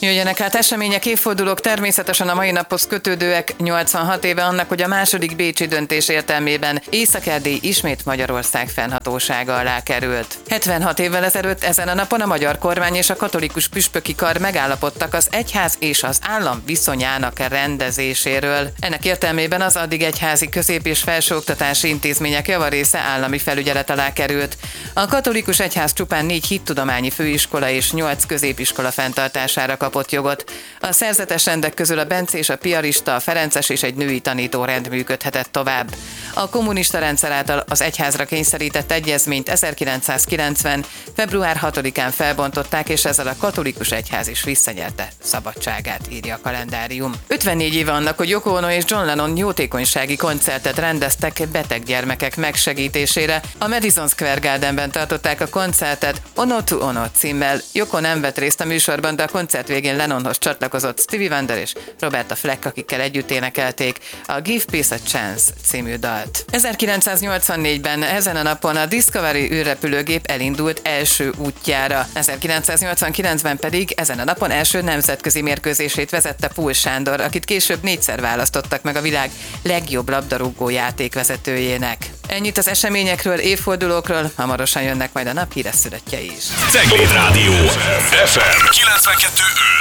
Jöjjenek át események, évfordulók, természetesen a mai naphoz kötődőek. 86 éve annak, hogy a második bécsi döntés értelmében Észak-Erdély ismét Magyarország fennhatósága alá került. 76 évvel ezelőtt ezen a napon a magyar kormány és a katolikus püspöki kar megállapodtak az egyház és az állam viszonyának rendezéséről. Ennek értelmében az addig egyházi közép- és felsőoktatási intézmények javarésze állami felügyelet alá került. A katolikus egyház csupán 4 hittudományi főiskola és 8 középiskola fenntartására kapott jogot. A szerzetes rendek közül a bencés, a piarista, a ferences és egy női tanítórend működhetett tovább. A kommunista rendszer által az egyházra kényszerített egyezményt 1990. február 6-án felbontották, és ezzel a katolikus egyház is visszanyerte szabadságát, írja a kalendárium. 54 éve annak, hogy Yoko Ono és John Lennon jótékonysági koncertet rendeztek beteg gyermekek megsegítésére. A Madison Square Gardenben tartották a koncertet Ono to Ono címmel. Yoko nem vett részt a műsorban, de a koncert végén Lennonhoz csatlakozott Stevie Wonder és Roberta Fleck, akikkel együtt énekelték a Give Peace a Chance című dalt. 1984-ben ezen a napon a Discovery űrrepülőgép elindult első útjára. 1989-ben pedig ezen a napon első nemzetközi mérkőzését vezette Pul Sándor, akit később 4-szer választottak meg a világ legjobb labdarúgó játékvezetőjének. Ennyit az eseményekről, évfordulókról, hamarosan jönnek majd a nap híres szülöttjei is. Cegléd Rádió FM 92.5